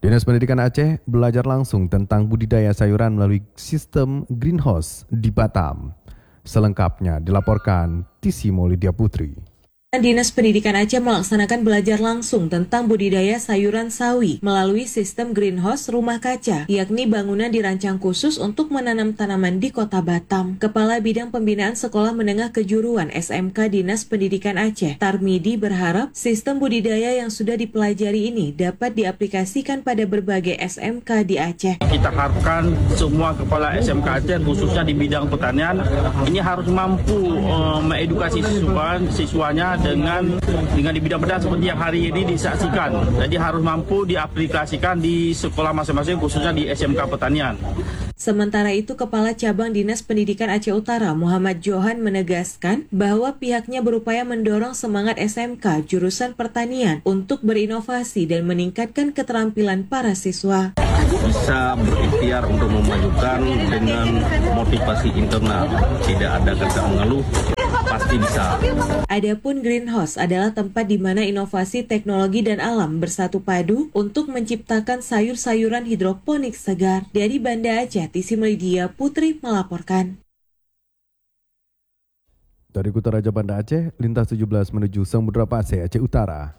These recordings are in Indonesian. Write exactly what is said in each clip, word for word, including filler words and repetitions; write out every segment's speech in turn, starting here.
Dinas Pendidikan Aceh belajar langsung tentang budidaya sayuran melalui sistem greenhouse di Batam. Selengkapnya dilaporkan Tissimo Lydia Putri. Dinas Pendidikan Aceh melaksanakan belajar langsung tentang budidaya sayuran sawi melalui sistem greenhouse rumah kaca, yakni bangunan dirancang khusus untuk menanam tanaman di Kota Batam. Kepala Bidang Pembinaan Sekolah Menengah Kejuruan S M K Dinas Pendidikan Aceh, Tarmidi, berharap sistem budidaya yang sudah dipelajari ini dapat diaplikasikan pada berbagai S M K di Aceh. Kita harapkan semua kepala S M K Aceh, khususnya di bidang pertanian, ini harus mampu uh, mengedukasi siswa, siswanya dengan dengan di bidang pertanian seperti yang hari ini disaksikan. Jadi harus mampu diaplikasikan di sekolah masing-masing, khususnya di S M K Pertanian. Sementara itu, Kepala Cabang Dinas Pendidikan Aceh Utara, Muhammad Johan, menegaskan bahwa pihaknya berupaya mendorong semangat S M K jurusan pertanian untuk berinovasi dan meningkatkan keterampilan para siswa. Bisa berikhtiar untuk memajukan dengan motivasi internal, tidak ada kata mengeluh, pasti bisa. Adapun greenhouse adalah tempat di mana inovasi teknologi dan alam bersatu padu untuk menciptakan sayur-sayuran hidroponik segar. Dari Banda Aceh, Tissimo Lydia Putri melaporkan. Dari Kutaraja Banda Aceh, lintas tujuh belas menuju Samudra Pasir, Aceh Utara.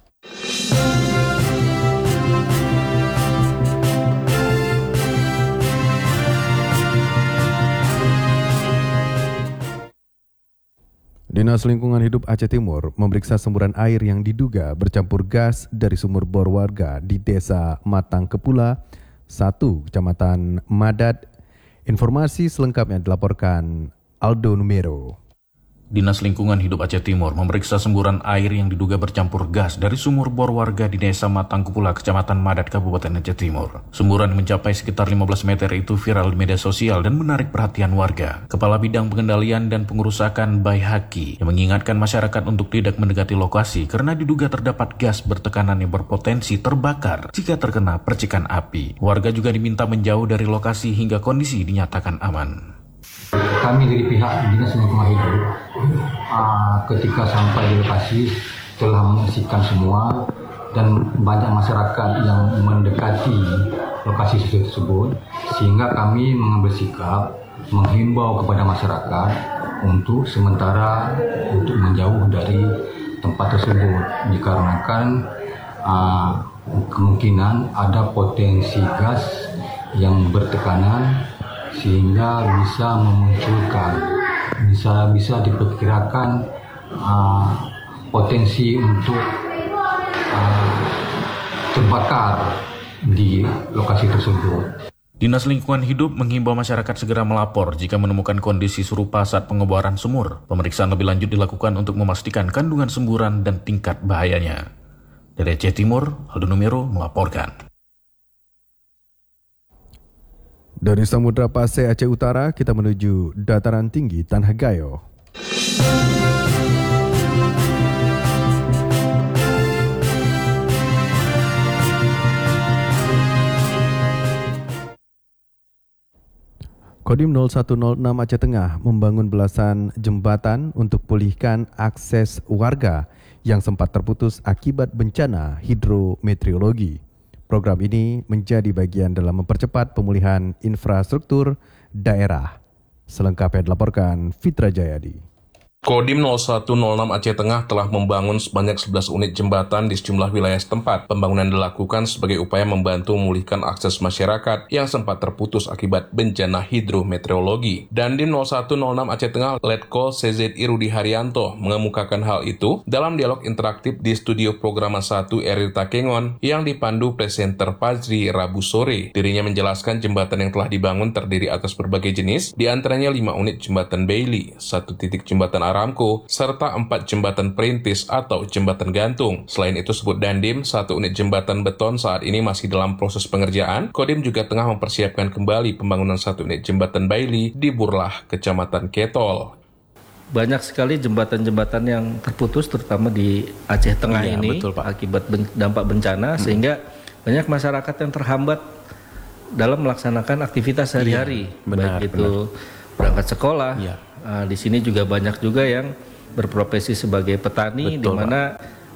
Dinas Lingkungan Hidup Aceh Timur memeriksa semburan air yang diduga bercampur gas dari sumur bor warga di Desa Matang Kepula, satu, Kecamatan Madad. Informasi selengkapnya dilaporkan Aldo Numero. Dinas Lingkungan Hidup Aceh Timur memeriksa semburan air yang diduga bercampur gas dari sumur bor warga di Desa Matang Kepula, Kecamatan Madad, Kabupaten Aceh Timur. Semburan mencapai sekitar lima belas meter itu viral di media sosial dan menarik perhatian warga. Kepala Bidang Pengendalian dan Pengurusakan Baihaki yang mengingatkan masyarakat untuk tidak mendekati lokasi karena diduga terdapat gas bertekanan yang berpotensi terbakar jika terkena percikan api. Warga juga diminta menjauh dari lokasi hingga kondisi dinyatakan aman. Kami dari pihak Dinas Lingkungan Hidup uh, ketika sampai di lokasi telah menyaksikan semua dan banyak masyarakat yang mendekati lokasi tersebut, sehingga kami mengambil sikap menghimbau kepada masyarakat untuk sementara untuk menjauh dari tempat tersebut dikarenakan uh, kemungkinan ada potensi gas yang bertekanan sehingga bisa memunculkan, bisa bisa diperkirakan uh, potensi untuk uh, terbakar di lokasi tersebut. Dinas Lingkungan Hidup menghimbau masyarakat segera melapor jika menemukan kondisi serupa saat pengeboran sumur. Pemeriksaan lebih lanjut dilakukan untuk memastikan kandungan semburan dan tingkat bahayanya. Dari Aceh Timur, Aldo Numero melaporkan. Dari Samudra Pasir, Aceh Utara, kita menuju dataran tinggi Tanah Gayo. Kodim nol satu nol enam Aceh Tengah membangun belasan jembatan untuk pulihkan akses warga yang sempat terputus akibat bencana hidrometeorologi. Program ini menjadi bagian dalam mempercepat pemulihan infrastruktur daerah. Selengkapnya dilaporkan Fitra Jayadi. Kodim nol satu nol enam Aceh Tengah telah membangun sebanyak sebelas unit jembatan di sejumlah wilayah setempat. Pembangunan dilakukan sebagai upaya membantu memulihkan akses masyarakat yang sempat terputus akibat bencana hidrometeorologi. Dandim nol satu nol enam Aceh Tengah Letkol C Z I Rudi Haryanto mengemukakan hal itu dalam dialog interaktif di studio Programa satu R I Takengon yang dipandu presenter Fajri Rabu sore. Dirinya menjelaskan jembatan yang telah dibangun terdiri atas berbagai jenis, di antaranya lima unit jembatan Bailey, satu titik jembatan Aramco, serta empat jembatan perintis atau jembatan gantung. Selain itu, sebut Dandim, satu unit jembatan beton saat ini masih dalam proses pengerjaan. Kodim juga tengah mempersiapkan kembali pembangunan satu unit jembatan Bailey di Burlah, Kecamatan Ketol. Banyak sekali jembatan-jembatan yang terputus, terutama di Aceh Tengah iya, ini betul, Pak. Akibat ben- dampak bencana, hmm. sehingga banyak masyarakat yang terhambat dalam melaksanakan aktivitas sehari-hari, iya, benar, baik itu benar. berangkat sekolah. Iya. Uh, di sini juga banyak juga yang berprofesi sebagai petani, di mana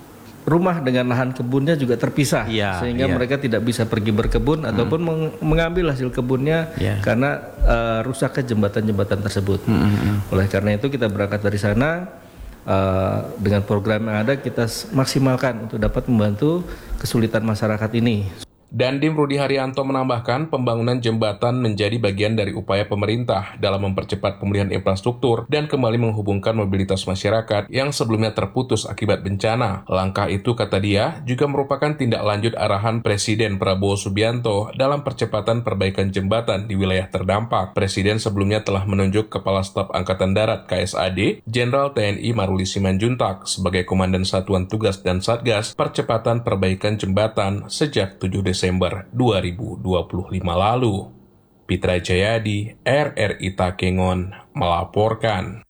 rumah dengan lahan kebunnya juga terpisah, ya, sehingga ya. mereka tidak bisa pergi berkebun hmm. ataupun meng- mengambil hasil kebunnya ya. karena uh, rusaknya jembatan-jembatan tersebut. Hmm, hmm. Oleh karena itu kita berangkat dari sana uh, dengan program yang ada kita maksimalkan untuk dapat membantu kesulitan masyarakat ini. Dandim Rudi Haryanto menambahkan pembangunan jembatan menjadi bagian dari upaya pemerintah dalam mempercepat pemulihan infrastruktur dan kembali menghubungkan mobilitas masyarakat yang sebelumnya terputus akibat bencana. Langkah itu, kata dia, juga merupakan tindak lanjut arahan Presiden Prabowo Subianto dalam percepatan perbaikan jembatan di wilayah terdampak. Presiden sebelumnya telah menunjuk Kepala Staf Angkatan Darat K S A D, Jenderal T N I Maruli Simanjuntak sebagai Komandan Satuan Tugas dan Satgas Percepatan Perbaikan Jembatan sejak tujuh Desember dua ribu dua puluh lima lalu. Pitra Jayadi, R R I Takengon, melaporkan.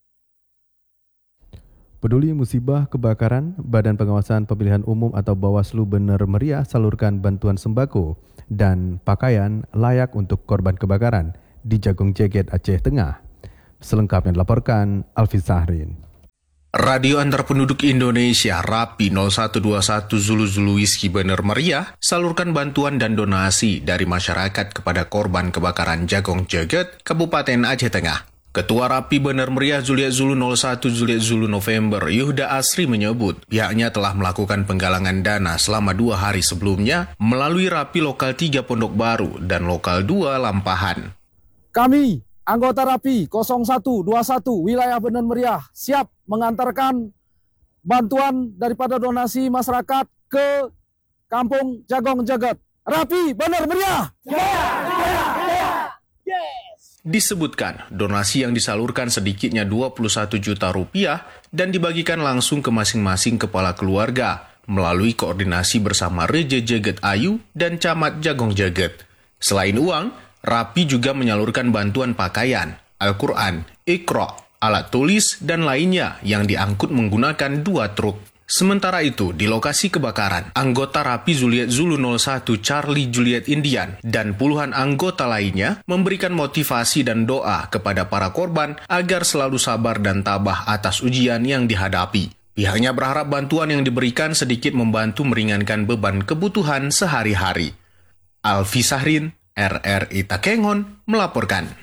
Peduli musibah kebakaran, Badan Pengawasan Pemilihan Umum atau Bawaslu Bener Meriah salurkan bantuan sembako dan pakaian layak untuk korban kebakaran di Jagong Jeget, Aceh Tengah. Selengkapnya dilaporkan Alfi Sahrin. Radio Antar Penduduk Indonesia Rapi nol satu dua satu Zulu Zulu Whiskey Bener Meriah salurkan bantuan dan donasi dari masyarakat kepada korban kebakaran Jagong Jeget, Kabupaten Aceh Tengah. Ketua Rapi Bener Meriah Juliet Zulu nol satu Juliet Zulu November Yuhda Asri menyebut pihaknya telah melakukan penggalangan dana selama dua hari sebelumnya melalui Rapi Lokal tiga Pondok Baru dan Lokal dua Lampahan. Kami anggota Rapi nol satu dua satu wilayah Bener Meriah siap mengantarkan bantuan daripada donasi masyarakat ke Kampung Jagong Jeget. Rapi Bener Meriah. Yeah, yeah, yeah. Yes. Disebutkan donasi yang disalurkan sedikitnya dua puluh satu juta rupiah dan dibagikan langsung ke masing-masing kepala keluarga melalui koordinasi bersama Reje Jeget Ayu dan Camat Jagong Jeget. Selain uang, Rapi juga menyalurkan bantuan pakaian, Al-Quran, Iqra, alat tulis, dan lainnya yang diangkut menggunakan dua truk. Sementara itu, di lokasi kebakaran, anggota Rapi Juliet Zulu nol satu Charlie Juliet Indian dan puluhan anggota lainnya memberikan motivasi dan doa kepada para korban agar selalu sabar dan tabah atas ujian yang dihadapi. Pihaknya berharap bantuan yang diberikan sedikit membantu meringankan beban kebutuhan sehari-hari. Alfi Sahrin, R R I Takengon, melaporkan.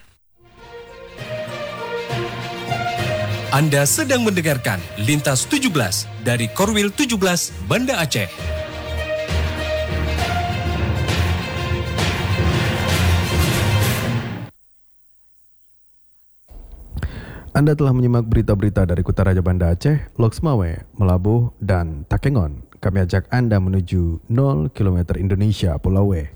Anda sedang mendengarkan Lintas tujuh belas dari Korwil tujuh belas Banda Aceh. Anda telah menyimak berita-berita dari Kutaraja Banda Aceh, Loksmawe, Melabuh, dan Takengon. Kami ajak Anda menuju nol kilometer Indonesia Pulau W.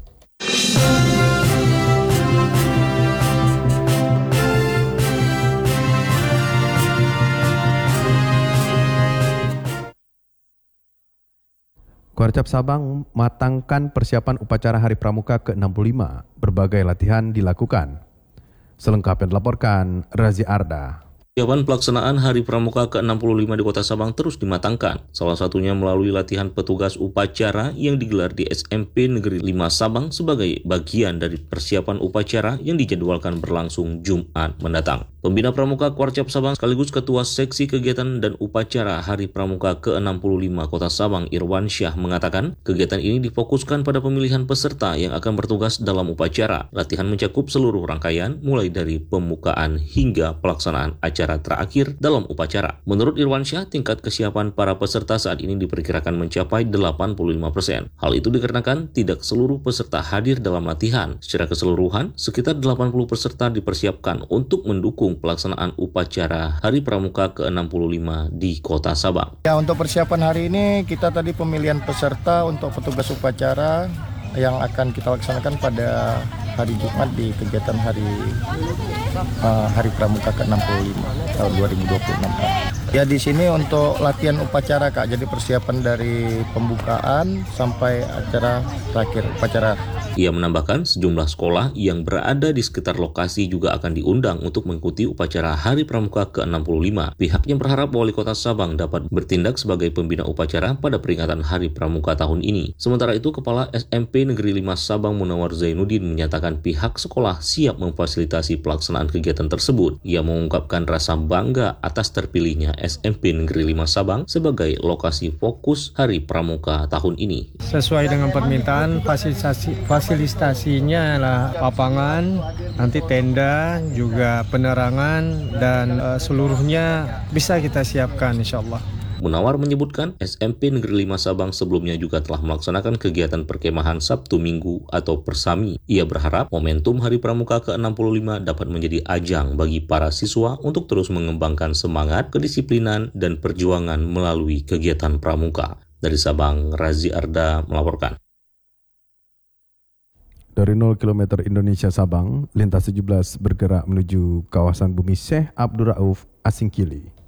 Kuarcap Sabang matangkan persiapan upacara Hari Pramuka ke enam puluh lima. Berbagai latihan dilakukan. Selengkapnya dilaporkan Razi Arda. Persiapan pelaksanaan Hari Pramuka ke enam puluh lima di Kota Sabang terus dimatangkan. Salah satunya melalui latihan petugas upacara yang digelar di S M P Negeri lima Sabang sebagai bagian dari persiapan upacara yang dijadwalkan berlangsung Jumat mendatang. Pembina Pramuka Kuarcap Sabang sekaligus Ketua Seksi Kegiatan dan Upacara Hari Pramuka ke enam puluh lima Kota Sabang Irwan Syah mengatakan kegiatan ini difokuskan pada pemilihan peserta yang akan bertugas dalam upacara. Latihan mencakup seluruh rangkaian mulai dari pembukaan hingga pelaksanaan acara terakhir dalam upacara. Menurut Irwan Syah, tingkat kesiapan para peserta saat ini diperkirakan mencapai delapan puluh lima persen. Hal itu dikarenakan tidak seluruh peserta hadir dalam latihan. Secara keseluruhan, sekitar delapan puluh peserta dipersiapkan untuk mendukung pelaksanaan upacara Hari Pramuka ke enam puluh lima di Kota Sabang. Ya, untuk persiapan hari ini kita tadi pemilihan peserta untuk petugas upacara yang akan kita laksanakan pada hari Jumat di kegiatan hari uh, Hari Pramuka ke enam puluh lima tahun dua ribu dua puluh enam. Ya, di sini untuk latihan upacara Kak. Jadi persiapan dari pembukaan sampai acara terakhir upacara. Ia menambahkan sejumlah sekolah yang berada di sekitar lokasi juga akan diundang untuk mengikuti upacara Hari Pramuka ke enam puluh lima. Pihaknya berharap Wali Kota Sabang dapat bertindak sebagai pembina upacara pada peringatan Hari Pramuka tahun ini. Sementara itu, Kepala S M P Negeri lima Sabang Munawar Zainuddin menyatakan pihak sekolah siap memfasilitasi pelaksanaan kegiatan tersebut. Ia mengungkapkan rasa bangga atas terpilihnya S M P Negeri lima Sabang sebagai lokasi fokus Hari Pramuka tahun ini. Sesuai dengan permintaan, fasilitasi fasilitasinya adalah lapangan, nanti tenda, juga penerangan, dan uh, seluruhnya bisa kita siapkan insya Allah. Munawar menyebutkan S M P Negeri lima Sabang sebelumnya juga telah melaksanakan kegiatan perkemahan Sabtu Minggu atau Persami. Ia berharap momentum Hari Pramuka ke enam puluh lima dapat menjadi ajang bagi para siswa untuk terus mengembangkan semangat, kedisiplinan, dan perjuangan melalui kegiatan pramuka. Dari Sabang, Razi Arda melaporkan. Dari nol kilometer Indonesia Sabang, lintas tujuh belas bergerak menuju kawasan Bumi Syekh Abdul Rauf Asingkili.